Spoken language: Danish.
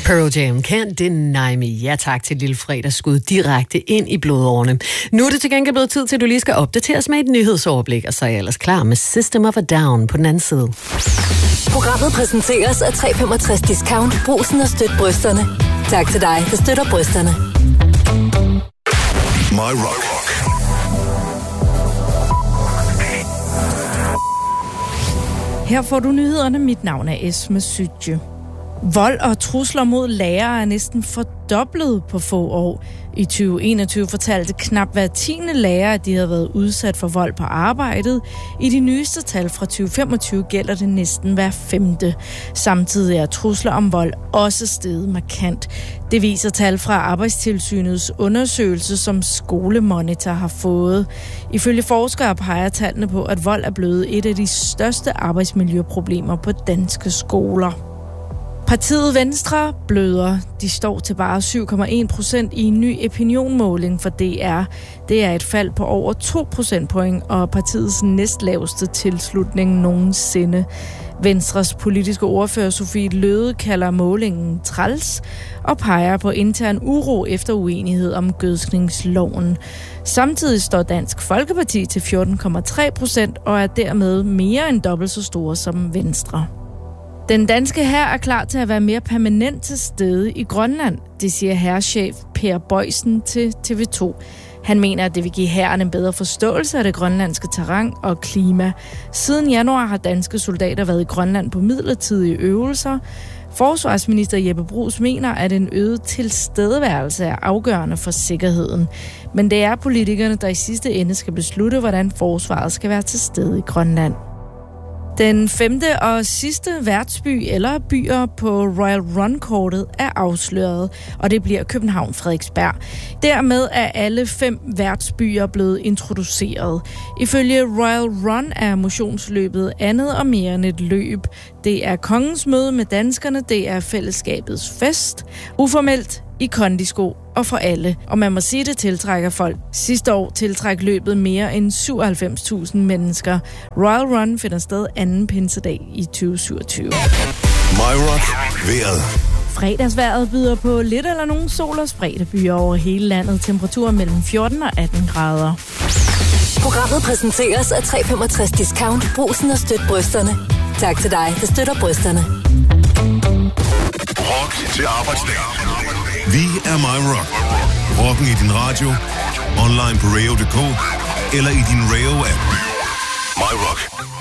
Pearl Jam, Can't Deny Me. Ja tak til lille fredagsskud direkte ind i blodårene. Nu er det til gengæld blevet tid til, at du lige skal opdateres med et nyhedsoverblik, og så er jeg ellers klar med System of a Down på den anden side. Programmet præsenteres af 365 Discount. Brugsen og støt brysterne. Tak til dig, der støtter brysterne. My Rock. Her får du nyhederne. Mit navn er Esme Sytje. Vold og trusler mod lærere er næsten fordoblet på få år. I 2021 fortalte knap hver 10. lærer, at de havde været udsat for vold på arbejdet. I de nyeste tal fra 2025 gælder det næsten hver 5. Samtidig er trusler om vold også steget markant. Det viser tal fra Arbejdstilsynets undersøgelse, som Skolemonitor har fået. Ifølge forskere peger tallene på, at vold er blevet et af de største arbejdsmiljøproblemer på danske skoler. Partiet Venstre bløder. De står til bare 7,1% i en ny opinionmåling for DR. Det er et fald på over 2 procentpoint og partiets næstlaveste tilslutning nogensinde. Venstres politiske ordfører Sofie Løhde kalder målingen træls og peger på intern uro efter uenighed om gødskningsloven. Samtidig står Dansk Folkeparti til 14,3% og er dermed mere end dobbelt så store som Venstre. Den danske hær er klar til at være mere permanent til stede i Grønland, det siger hærchef Per Bøjsen til TV2. Han mener, at det vil give hæren en bedre forståelse af det grønlandske terræn og klima. Siden januar har danske soldater været i Grønland på midlertidige øvelser. Forsvarsminister Jeppe Bruus mener, at en øget tilstedeværelse er afgørende for sikkerheden. Men det er politikerne, der i sidste ende skal beslutte, hvordan forsvaret skal være til stede i Grønland. Den 5. og sidste værtsby eller byer på Royal Run-kortet er afsløret, og det bliver København Frederiksberg. Dermed er alle 5 værtsbyer blevet introduceret. Ifølge Royal Run er motionsløbet andet og mere end et løb. Det er kongens møde med danskerne, det er fællesskabets fest, uformelt, i kondisko og for alle. Og man må sige, det tiltrækker folk. Sidste år tiltræk løbet mere end 97.000 mennesker. Royal Run finder sted anden pinsedag i 2027. My Rock. Vejret. Fredagsvejret byder på lidt eller nogen sol og spredte byer over hele landet. Temperaturer mellem 14 og 18 grader. Programmet præsenteres af 365 Discount. Brugsen og støt brysterne. Tak til dig, der støtter brysterne. Rock til arbejdsdag. Vi er My Rock. Rocken i din radio, online på radio.dk eller i din radio-app. My Rock.